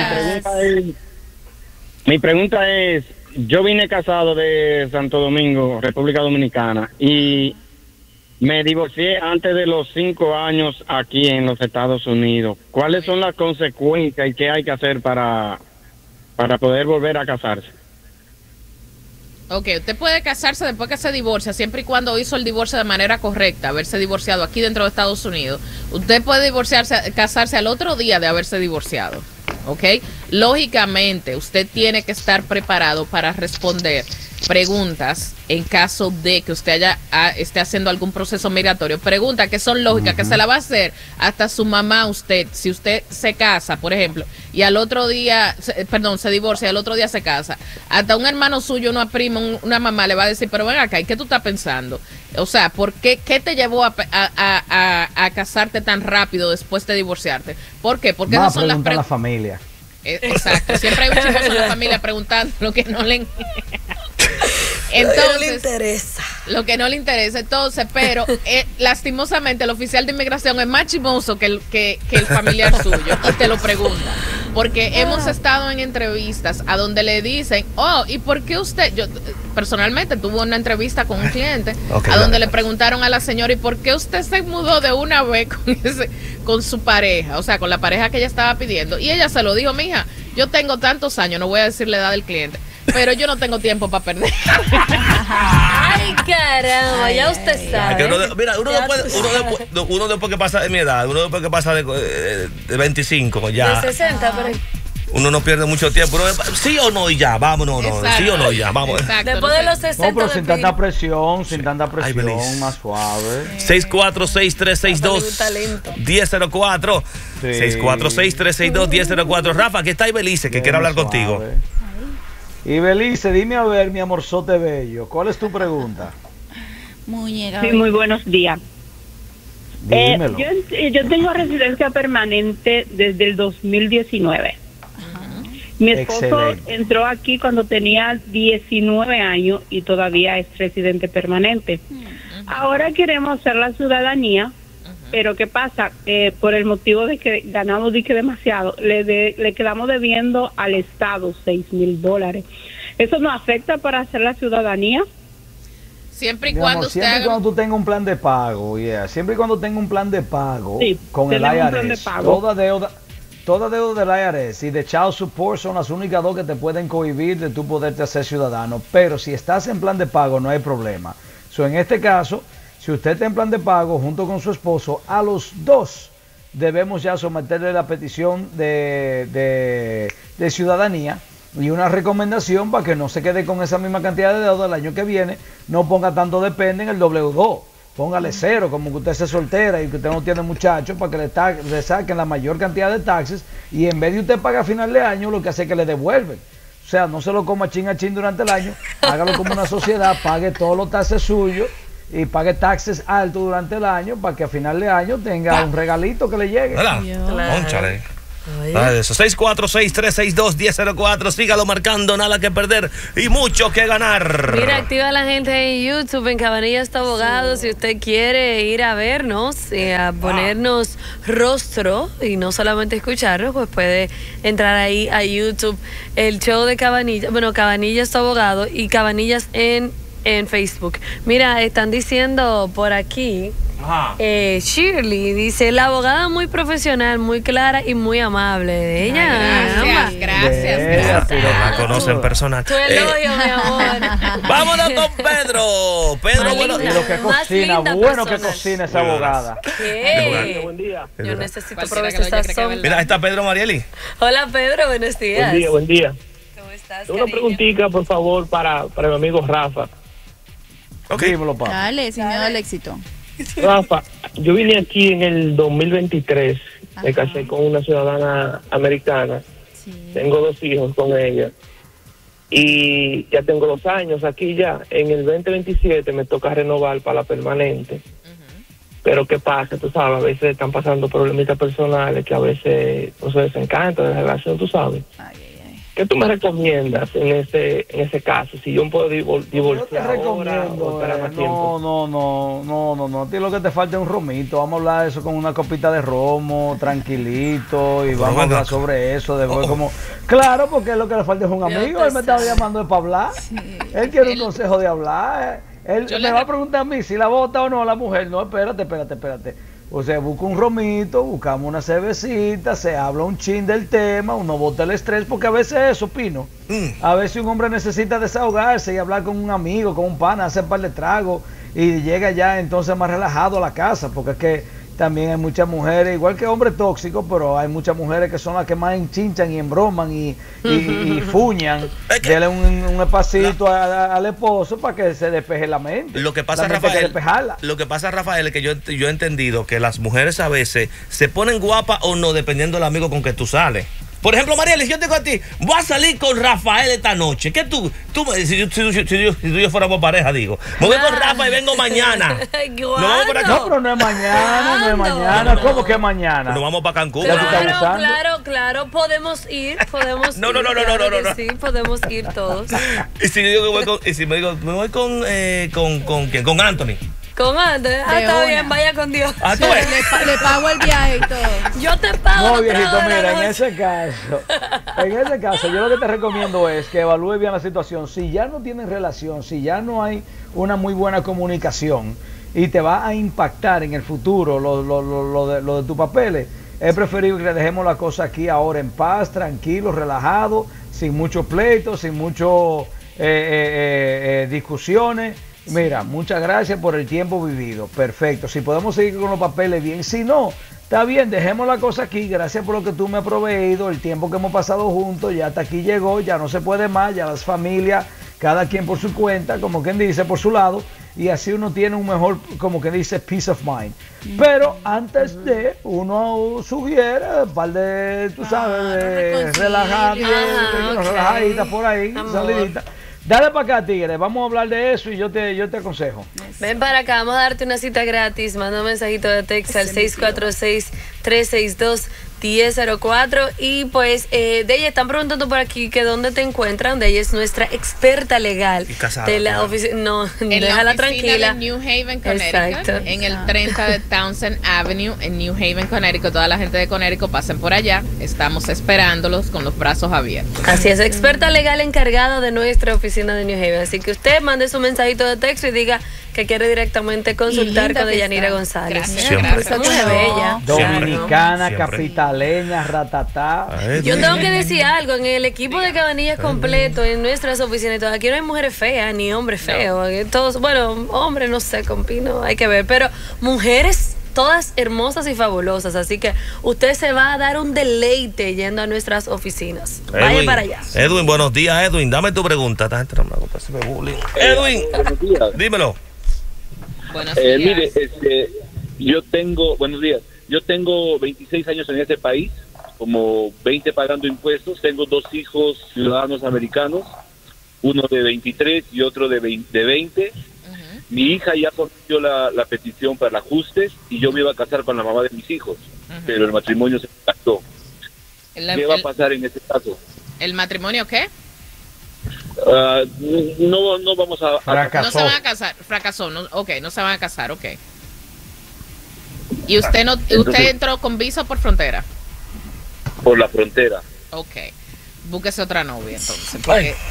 Mi pregunta es, yo vine casado de Santo Domingo, República Dominicana, y me divorcié antes de los 5 años aquí en los Estados Unidos. ¿Cuáles son las consecuencias y qué hay que hacer para poder volver a casarse? Ok, usted puede casarse después que se divorcia, siempre y cuando hizo el divorcio de manera correcta, haberse divorciado aquí dentro de Estados Unidos. Usted puede casarse al otro día de haberse divorciado, ¿ok? Lógicamente, usted tiene que estar preparado para responder preguntas en caso de que usted esté haciendo algún proceso migratorio. Preguntas que son lógicas, que se la va a hacer hasta su mamá usted. Si usted se casa, por ejemplo, y al otro día, se divorcia y al otro día se casa, hasta un hermano suyo, una prima, una mamá le va a decir, pero ven acá, ¿y qué tú estás pensando? O sea, ¿por qué te llevó a casarte tan rápido después de divorciarte? ¿Por qué? Porque esas son las preguntas. La familia. Exacto, siempre hay un chico en la familia preguntando lo que no le interesa. Lo que no le interesa, entonces, pero lastimosamente el oficial de inmigración es más chismoso que el familiar suyo y te lo pregunta. Porque hemos estado en entrevistas a donde le dicen, ¿y por qué usted? Yo personalmente tuve una entrevista con un cliente a donde le preguntaron a la señora, ¿y por qué usted se mudó de una vez con su pareja? O sea, con la pareja que ella estaba pidiendo. Y ella se lo dijo, mija, yo tengo tantos años, no voy a decir la edad del cliente, pero yo no tengo tiempo para perder. Ay, caramba, ya usted sabe. Uno después que pasa de mi edad, uno después que pasa de 25, ya. De 60, pero... Uno no pierde mucho tiempo. Sí o no y ya, vámonos. Sí o no y ya, vamos. Exacto, después de los 60. No, pero sin tanta presión, más suave. 646-362-1004. 646-362-1004. Rafa, que está ahí Belice, que quiere hablar contigo. Y Belice, dime a ver, mi amorzote bello, ¿cuál es tu pregunta? Muñeca. Sí, muy buenos días. Dímelo. Yo tengo residencia permanente desde el 2019. Mi esposo entró aquí cuando tenía 19 años y todavía es residente permanente. Ahora queremos hacer la ciudadanía, pero ¿qué pasa? Por el motivo de que ganamos demasiado, le quedamos debiendo al Estado $6,000. ¿Eso nos afecta para hacer la ciudadanía? Siempre y cuando cuando tú tengas un plan de pago, siempre y cuando tengas un plan de pago con el IRS, toda deuda del IRS y de child support son las únicas dos que te pueden cohibir de tú poderte hacer ciudadano. Pero si estás en plan de pago no hay problema. En este caso, si usted está en plan de pago junto con su esposo, a los dos debemos ya someterle la petición de ciudadanía y una recomendación para que no se quede con esa misma cantidad de deuda el año que viene. No ponga tanto depende en el W2. Póngale 0, como que usted se soltera y que usted no tiene muchachos, para que le saquen la mayor cantidad de taxes y en vez de usted pagar a final de año, lo que hace es que le devuelven. O sea, no se lo coma chin a chin durante el año, hágalo como una sociedad, pague todos los taxes suyos y pague taxes altos durante el año para que a final de año tenga un regalito que le llegue. Cónchale. Eso. 646-362-1004. Sígalo marcando, nada que perder y mucho que ganar. Mira, activa a la gente en YouTube, en Cabanillas está Abogado. Si usted quiere ir a vernos, a ponernos rostro y no solamente escucharnos, pues puede entrar ahí a YouTube, el show de Cabanillas. Bueno, Cabanillas está Abogado y Cabanillas en Facebook. Mira, están diciendo por aquí. Shirley dice: la abogada muy profesional, muy clara y muy amable. De ella. Gracias. La conocen personal. Tu elogio, mi amor. Vámonos con Pedro. Pedro, bueno. Y lo que cocina, bueno que cocina esa abogada. ¿Qué? Buen día. Yo necesito probar ese sazón. Mira, ahí está Pedro Marieli. Hola, Pedro, buenos días. Buen día. ¿Cómo estás? Una preguntita, por favor, para mi amigo Rafa. Dímelo, papá. Dale, sin miedo al éxito. Rafa, yo vine aquí en el 2023, me casé con una ciudadana americana, tengo 2 hijos con ella y ya tengo 2 años aquí ya. En el 2027 me toca renovar para la permanente, pero ¿qué pasa? Tú sabes, a veces están pasando problemitas personales que a veces no se desencantan de la relación, tú sabes. ¿Qué tú me recomiendas en ese caso? Si yo puedo divorciar ahora o esperar más tiempo. No. A ti lo que te falta es un romito. Vamos a hablar de eso con una copita de romo, tranquilito, y vamos a hablar sobre eso. Después como... Claro, porque lo que le falta es un amigo. Él me estaba llamando para hablar. Él quiere un consejo de hablar. Él me va a preguntar a mí si la vota o no la mujer. No, espérate. O sea, busca un romito, buscamos una cervecita, se habla un chin del tema, uno bota el estrés, porque a veces eso, Pino. A veces un hombre necesita desahogarse y hablar con un amigo, con un pana, hacer un par de tragos y llega ya entonces más relajado a la casa, porque es que también hay muchas mujeres, igual que hombres tóxicos, pero hay muchas mujeres que son las que más enchinchan y embroman y fuñan. Dele un espacito al esposo para que se despeje la mente. Lo que pasa, Rafael, es que yo he entendido que las mujeres a veces se ponen guapas o no, dependiendo del amigo con que tú sales. Por ejemplo, Mariela, si yo te digo a ti, voy a salir con Rafael esta noche. ¿Qué tú si yo fuéramos pareja, digo, me voy con Rafa y vengo mañana. No, pero no es mañana, ¿Cómo que mañana? Nos vamos para Cancún. Claro, podemos ir. No. Sí, podemos ir todos. Y si yo digo me voy con ¿quién? Con Anthony. Con Anthony, está bien, vaya con Dios. Le pago el viaje y todo. Yo te pago. No, viejito, mira, en ese caso, yo lo que te recomiendo es que evalúes bien la situación. Si ya no tienen relación, si ya no hay una muy buena comunicación y te va a impactar en el futuro lo de tus papeles, es preferible que dejemos la cosa aquí ahora en paz, tranquilo, relajado, sin muchos pleitos, sin muchas discusiones. Mira, muchas gracias por el tiempo vivido. Perfecto. Si podemos seguir con los papeles, bien. Si no, está bien, dejemos la cosa aquí. Gracias por lo que tú me has proveído, el tiempo que hemos pasado juntos. Ya hasta aquí llegó, ya no se puede más. Ya las familias, cada quien por su cuenta, como quien dice, por su lado. Y así uno tiene un mejor, como que dice, peace of mind. Pero antes de, uno sugiere un par de, tú sabes, de relajaditas por ahí, saliditas. Dale para acá, tigre, vamos a hablar de eso y yo te aconsejo. Ven para acá, vamos a darte una cita gratis. Manda un mensajito de texto al 646-362-1004. Y pues, de ella están preguntando por aquí que dónde te encuentran. De ella es nuestra experta legal. Y casada, de la oficina. No, déjala tranquila. En New Haven, Connecticut. Exacto. En el 30 de Townsend Avenue, en New Haven, Connecticut. Toda la gente de Connecticut pasen por allá. Estamos esperándolos con los brazos abiertos. Así es, experta legal encargada de nuestra oficina de New Haven. Así que usted mande su mensajito de texto y diga que quiere directamente consultar con Deyanira González. Gracias. Muy bella. Dominicana, capitaleña, ratatá. Yo tengo que decir algo, en el equipo de Cabanillas completo, en nuestras oficinas, aquí no hay mujeres feas ni hombres feos. Todos, bueno, hombres no sé, con Pino hay que ver, pero mujeres todas hermosas y fabulosas, así que usted se va a dar un deleite yendo a nuestras oficinas. Vaya para allá. Edwin, buenos días, Edwin, dame tu pregunta. Edwin, dímelo. Buenos días. Mire, buenos días. Yo tengo 26 años en este país, como 20 pagando impuestos. Tengo 2 hijos ciudadanos americanos, uno de 23 y otro de 20. Mi hija ya sometió la petición para ajustes y yo me iba a casar con la mamá de mis hijos, pero el matrimonio se pactó. ¿Qué va a pasar en este caso? ¿El matrimonio qué? No vamos a... Fracasó. No se van a casar, fracasó, no, ok, no se van a casar, ok. ¿Y usted usted entró con visa por frontera? Por la frontera. Ok. Búsquese otra novia entonces,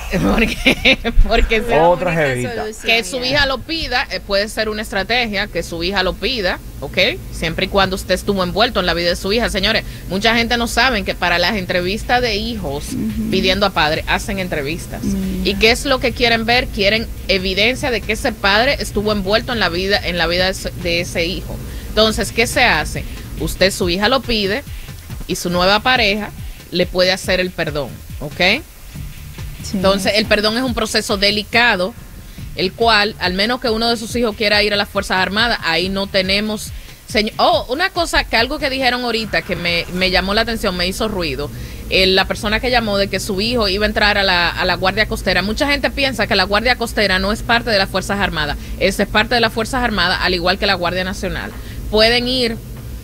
porque otra jevita. Que su hija lo pida, puede ser una estrategia, que su hija lo pida, ¿ok? Siempre y cuando usted estuvo envuelto en la vida de su hija. Señores, mucha gente no sabe que para las entrevistas de hijos pidiendo a padre, hacen entrevistas. ¿Y qué es lo que quieren ver? Quieren evidencia de que ese padre estuvo envuelto en la vida de ese hijo. Entonces, ¿qué se hace? Usted, su hija lo pide y su nueva pareja le puede hacer el perdón, ¿ok? Sí. Entonces, el perdón es un proceso delicado, el cual, al menos que uno de sus hijos quiera ir a las Fuerzas Armadas, ahí no tenemos... una cosa, que algo que dijeron ahorita que me llamó la atención, me hizo ruido. La persona que llamó de que su hijo iba a entrar a la Guardia Costera. Mucha gente piensa que la Guardia Costera no es parte de las Fuerzas Armadas. Es parte de las Fuerzas Armadas, al igual que la Guardia Nacional. Pueden ir...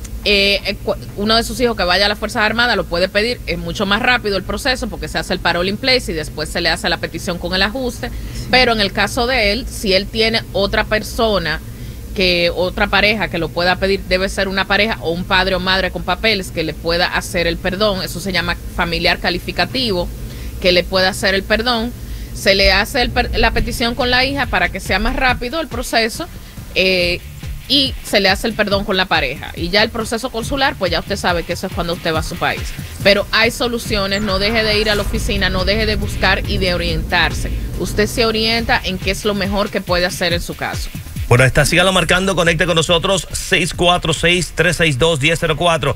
uno de sus hijos que vaya a las Fuerzas Armadas lo puede pedir, es mucho más rápido el proceso porque se hace el parole in place y después se le hace la petición con el ajuste, pero en el caso de él, si él tiene otra persona, otra pareja que lo pueda pedir, debe ser una pareja o un padre o madre con papeles que le pueda hacer el perdón. Eso se llama familiar calificativo, que le pueda hacer el perdón. Se le hace la petición con la hija para que sea más rápido el proceso, y se le hace el perdón con la pareja. Y ya el proceso consular, pues ya usted sabe que eso es cuando usted va a su país. Pero hay soluciones, no deje de ir a la oficina, no deje de buscar y de orientarse. Usted se orienta en qué es lo mejor que puede hacer en su caso. Bueno, sígalo marcando, conecte con nosotros, 646-362-1004,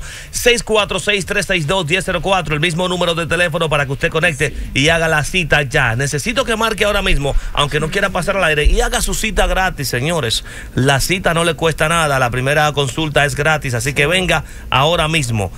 646-362-1004, el mismo número de teléfono para que usted conecte y haga la cita ya. Necesito que marque ahora mismo, aunque no quiera pasar al aire, y haga su cita gratis, señores. La cita no le cuesta nada, la primera consulta es gratis, así que venga ahora mismo,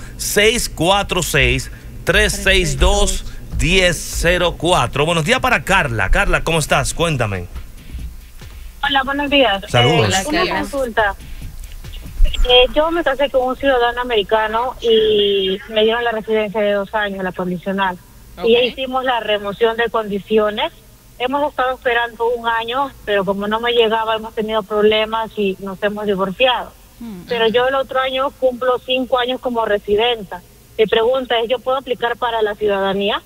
646-362-1004. Buenos días para Carla. Carla, ¿cómo estás? Cuéntame. Hola, buenos días. Saludos. Una consulta. Yo me casé con un ciudadano americano y me dieron la residencia de 2 años, la condicional. Okay. Y hicimos la remoción de condiciones. Hemos estado esperando 1 año, pero como no me llegaba, hemos tenido problemas y nos hemos divorciado. Pero yo el otro año cumplo 5 años como residenta. Mi pregunta es, ¿yo puedo aplicar para la ciudadanía?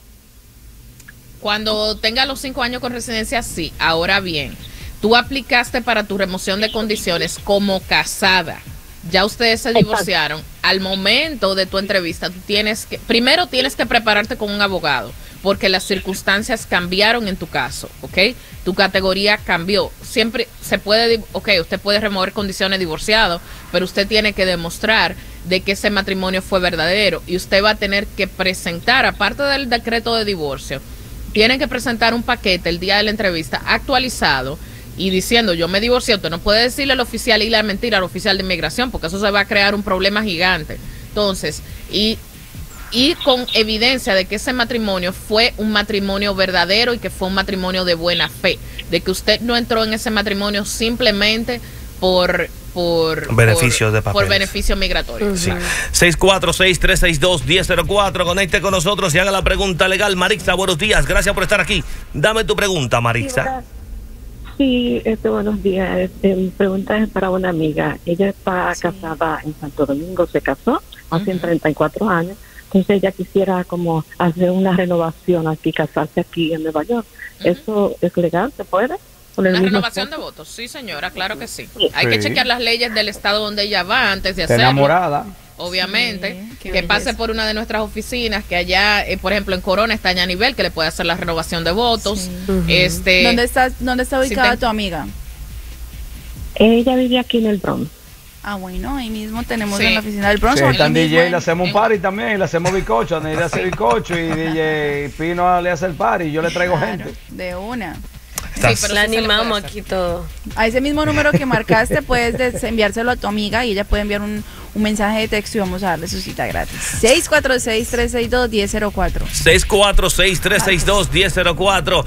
Cuando tenga los 5 años con residencia, sí. Ahora bien, tú aplicaste para tu remoción de condiciones como casada. Ya ustedes se divorciaron. Al momento de tu entrevista, primero tienes que prepararte con un abogado, porque las circunstancias cambiaron en tu caso, ¿ok? Tu categoría cambió. Siempre se puede, usted puede remover condiciones divorciado, pero usted tiene que demostrar de que ese matrimonio fue verdadero. Y usted va a tener que presentar, aparte del decreto de divorcio, tienen que presentar un paquete el día de la entrevista actualizado y diciendo, yo me divorcié. Usted no puede decirle al oficial y la mentira al oficial de inmigración, porque eso se va a crear un problema gigante. Entonces, y con evidencia de que ese matrimonio fue un matrimonio verdadero y que fue un matrimonio de buena fe, de que usted no entró en ese matrimonio simplemente por beneficios de papeles, por beneficio migratorio. Sí. 646-362-1004. Conecte con nosotros y haga la pregunta legal. Marixa, buenos días. Gracias por estar aquí. Dame tu pregunta, Marixa. Sí, buenos días. Mi pregunta es para una amiga. Ella está casada en Santo Domingo, se casó hace 34 años. Entonces ella quisiera como hacer una renovación aquí, casarse aquí en Nueva York. ¿Eso es legal? ¿Se puede? ¿La renovación de votos? Sí, señora, claro que sí. Hay que chequear las leyes del estado donde ella va antes de hacerlo. Enamorada. Obviamente, que pase por una de nuestras oficinas, que allá, por ejemplo, en Corona está Yanivel, que le puede hacer la renovación de votos. Sí. ¿Dónde está ubicada tu amiga? Ella vive aquí en el Bronx. Ah, bueno, ahí mismo tenemos en la oficina del Bronx. Sí, está DJ, le hacemos un party también, le hacemos bizcocho, le hace bizcocho y DJ Pino le hace el party y yo le traigo gente. De una. Sí, pero la animamos aquí todo. A ese mismo número que marcaste puedes enviárselo a tu amiga y ella puede enviar un mensaje de texto y vamos a darle su cita gratis. 646-362-1004. 646-362-1004.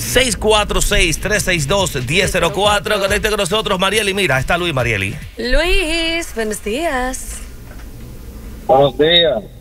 646-362-1004. Conecte con nosotros, Marieli. Mira, está Luis, buenos días. Buenos días.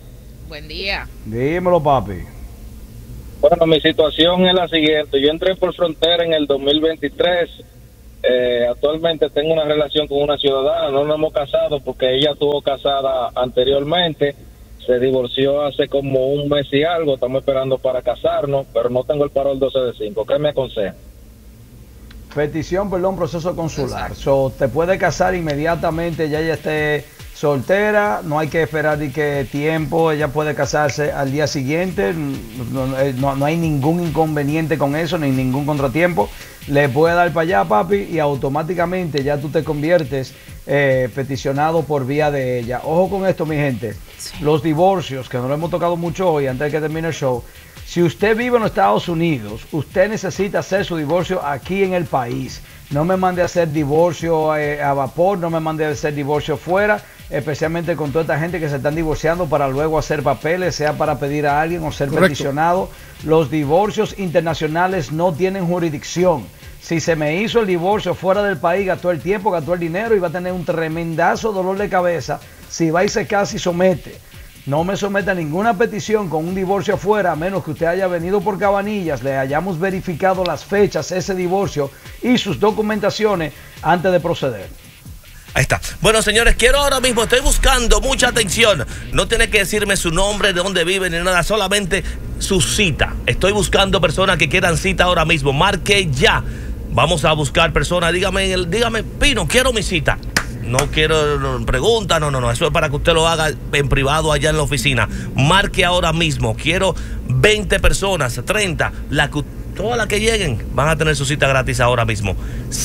Buen día. Dímelo, papi. Bueno, mi situación es la siguiente. Yo entré por frontera en el 2023. Actualmente tengo una relación con una ciudadana. No nos hemos casado porque ella estuvo casada anteriormente. Se divorció hace como un mes y algo. Estamos esperando para casarnos, pero no tengo el paro el 12 de 5. ¿Qué me aconseja? Petición, perdón, proceso consular. Te puede casar inmediatamente, ya ella esté soltera, no hay que esperar ni qué tiempo, ella puede casarse al día siguiente, no hay ningún inconveniente con eso, ni ningún contratiempo. Le puede dar para allá, papi, y automáticamente ya tú te conviertes peticionado por vía de ella. Ojo con esto, mi gente. Sí. Los divorcios, que no lo hemos tocado mucho hoy, antes de que termine el show. Si usted vive en los Estados Unidos, usted necesita hacer su divorcio aquí en el país. No me mande a hacer divorcio a vapor, no me mande a hacer divorcio fuera, especialmente con toda esta gente que se están divorciando para luego hacer papeles, sea para pedir a alguien o ser peticionado. Los divorcios internacionales no tienen jurisdicción. Si se me hizo el divorcio fuera del país, gastó el tiempo, gastó el dinero y va a tener un tremendazo dolor de cabeza si va y se casa y somete. No me someta a ninguna petición con un divorcio afuera, a menos que usted haya venido por Cabanillas, le hayamos verificado las fechas, ese divorcio y sus documentaciones antes de proceder. Ahí está. Bueno, señores, quiero ahora mismo, estoy buscando mucha atención. No tiene que decirme su nombre, de dónde vive, ni nada, solamente su cita. Estoy buscando personas que quieran cita ahora mismo. Marque ya. Vamos a buscar personas. Dígame, Pino, quiero mi cita. No quiero preguntas, no. Eso es para que usted lo haga en privado allá en la oficina. Marque ahora mismo. Quiero 20 personas, 30. Todas las que lleguen van a tener su cita gratis ahora mismo.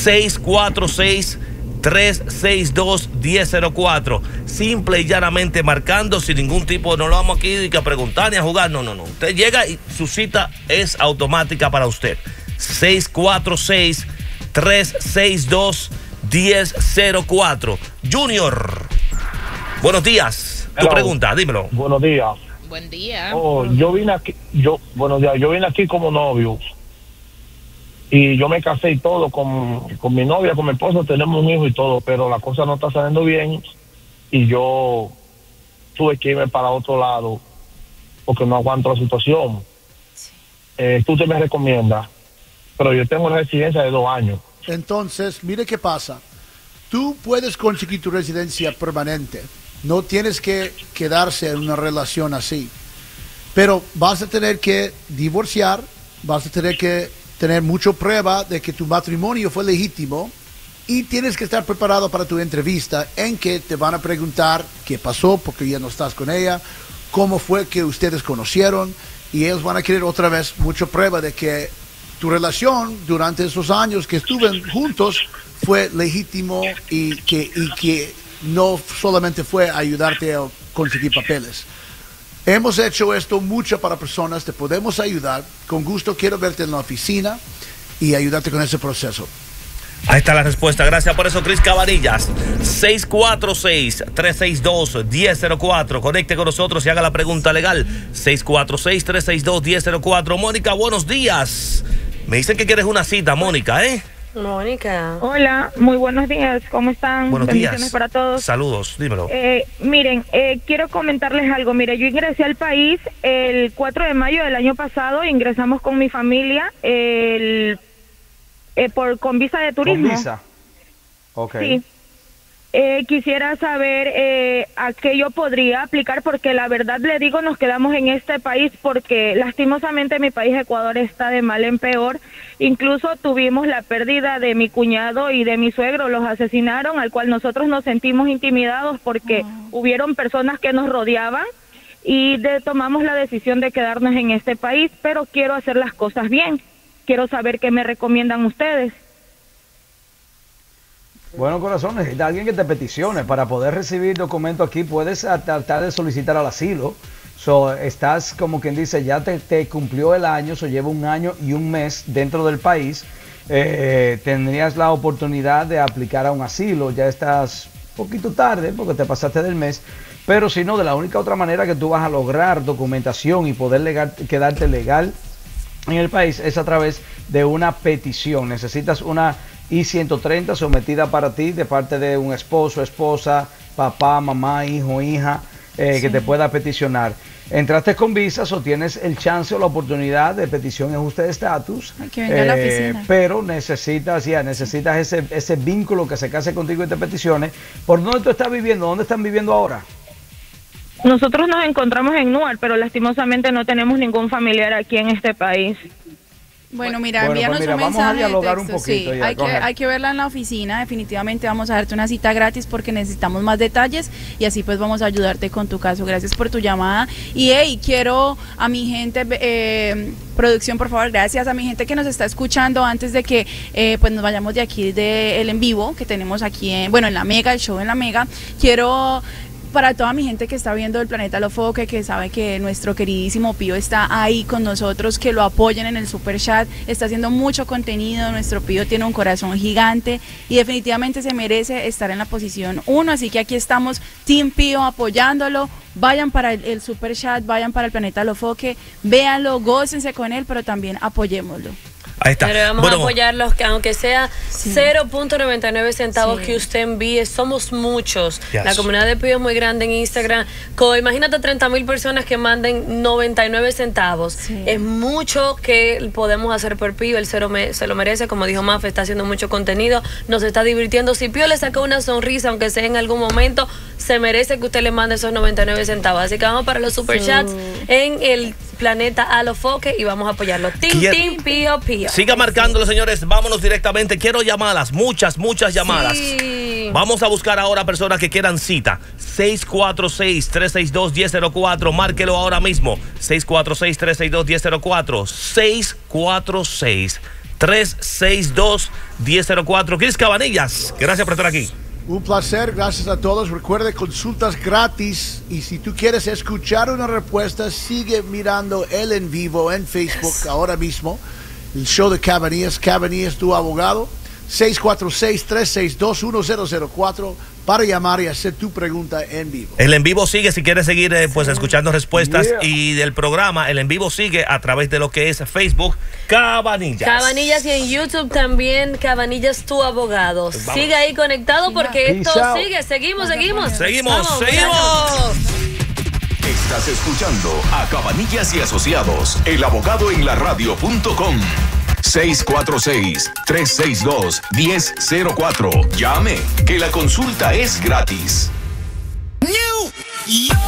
646-362-1004. Simple y llanamente marcando, sin ningún tipo, no lo vamos aquí a preguntar ni a jugar. No. Usted llega y su cita es automática para usted. 646-362-1004. Junior, buenos días. Tu pregunta, dímelo. Buenos días. Buen día. Yo vine aquí, buenos días. Yo vine aquí como novio y yo me casé y todo con mi novia, con mi esposo, tenemos un hijo y todo, pero la cosa no está saliendo bien y yo tuve que irme para otro lado porque no aguanto la situación. Tú te me recomiendas, pero yo tengo una residencia de 2 años. Entonces, mire qué pasa. Tú puedes conseguir tu residencia permanente. No tienes que quedarse en una relación así. Pero vas a tener que divorciar, vas a tener que tener mucha prueba de que tu matrimonio fue legítimo y tienes que estar preparado para tu entrevista en que te van a preguntar qué pasó porque ya no estás con ella, cómo fue que ustedes conocieron y ellos van a querer otra vez mucha prueba de que tu relación durante esos años que estuvieron juntos fue legítimo y que no solamente fue ayudarte a conseguir papeles. Hemos hecho esto mucho para personas, te podemos ayudar. Con gusto quiero verte en la oficina y ayudarte con ese proceso. Ahí está la respuesta. Gracias por eso, Cris Cabanillas. 646-362-1004. Conecte con nosotros y haga la pregunta legal. 646-362-1004. Mónica, buenos días. Me dicen que quieres una cita, Mónica, ¿eh? Mónica. Hola, muy buenos días. ¿Cómo están? Buenos Bendiciones días. Para todos. Saludos, dímelo. Miren, quiero comentarles algo. Mire, yo ingresé al país el 4 de mayo del año pasado. Ingresamos con mi familia con visa de turismo. ¿Con visa? Ok. Sí. Quisiera saber a qué yo podría aplicar, porque la verdad le digo, nos quedamos en este país porque lastimosamente mi país, Ecuador, está de mal en peor. Incluso tuvimos la pérdida de mi cuñado y de mi suegro, los asesinaron, al cual nosotros nos sentimos intimidados porque hubieron personas que nos rodeaban y tomamos la decisión de quedarnos en este país, pero quiero hacer las cosas bien. Quiero saber qué me recomiendan ustedes. Bueno, corazón, necesita alguien que te peticione. Para poder recibir documentos aquí, puedes tratar de solicitar al asilo. Estás, como quien dice, ya te cumplió el año, lleva 1 año y 1 mes dentro del país. Tendrías la oportunidad de aplicar a un asilo. Ya estás un poquito tarde porque te pasaste del mes. Pero si no, de la única otra manera que tú vas a lograr documentación y poder quedarte legal en el país es a través de una petición. Necesitas una I-130 sometida para ti de parte de un esposo, esposa, papá, mamá, hijo, hija, que te pueda peticionar. entraste con visas o tienes el chance o la oportunidad de petición de ajuste de estatus, que venga a la oficina. Pero necesitas ese vínculo que se case contigo y te peticiones. ¿Por dónde tú estás viviendo? ¿Dónde están viviendo ahora? Nosotros nos encontramos en Newark, pero lastimosamente no tenemos ningún familiar aquí en este país. Bueno, mira, envíanos un mensaje vamos a dialogar de texto. Un poquito. Sí, ya, hay que verla en la oficina. Definitivamente vamos a darte una cita gratis porque necesitamos más detalles y así pues vamos a ayudarte con tu caso. Gracias por tu llamada. Y hey, quiero a mi gente, producción, por favor, gracias a mi gente que nos está escuchando antes de que pues nos vayamos de aquí del en vivo que tenemos aquí en la Mega, el show en la Mega. Quiero... Para toda mi gente que está viendo el Planeta Lo Foque, que sabe que nuestro queridísimo Pío está ahí con nosotros, que lo apoyen en el super chat, está haciendo mucho contenido, nuestro Pío tiene un corazón gigante y definitivamente se merece estar en la posición 1, así que aquí estamos, Team Pío, apoyándolo. Vayan para el super chat, vayan para el Planeta Lo Foque, véanlo, gócense con él, pero también apoyémoslo. Ahí está. Pero vamos a apoyarlos, que aunque sea 0.99 centavos que usted envíe, somos muchos. La comunidad de Pío es muy grande en Instagram. Imagínate 30,000 personas que manden 99 centavos. Es mucho que podemos hacer por Pío. Él se lo merece. Como dijo Mafe, está haciendo mucho contenido, nos está divirtiendo. Si Pío le sacó una sonrisa, aunque sea en algún momento, se merece que usted le mande esos 99 centavos. Así que vamos para los super chats en el Planeta a Lo Foque y vamos a apoyarlo. Team Pío Pío. Siga marcándolo, señores. Vámonos directamente. Quiero llamadas, muchas llamadas. Vamos a buscar ahora personas que quieran cita. 646-362-1004. Márquelo ahora mismo. 646-362-1004. 646-362-1004. Cris Cabanillas, gracias por estar aquí. Un placer, gracias a todos. Recuerde, consultas gratis. Y si tú quieres escuchar una respuesta, sigue mirando el en vivo en Facebook ahora mismo. El show de Cabanillas, tu abogado. 646-362-1004 para llamar y hacer tu pregunta en vivo. El en vivo sigue, si quieres seguir pues escuchando respuestas y del programa, el en vivo sigue a través de lo que es Facebook Cabanillas. Cabanillas y en YouTube también Cabanillas, tu abogado. Pues sigue ahí conectado porque esto sigue. Seguimos. Seguimos. Estás escuchando a Cabanillas y Asociados, el abogado en la radio.com. 646-362-1004. Llame, que la consulta es gratis.